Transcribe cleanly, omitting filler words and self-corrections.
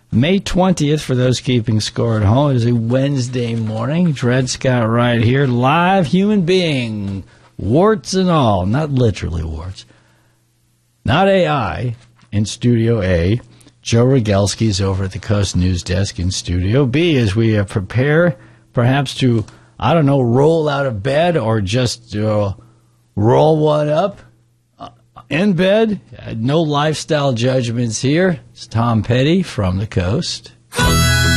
May 20th, for those keeping score at home, is a Wednesday morning. Dred Scott right here, live human being, warts and all, not literally warts. Not AI, in Studio A. Joe Rogelski's over at the Coast News Desk in Studio B as we prepare perhaps to, I don't know, roll out of bed or just roll one up in bed. No lifestyle judgments here. It's Tom Petty from the Coast.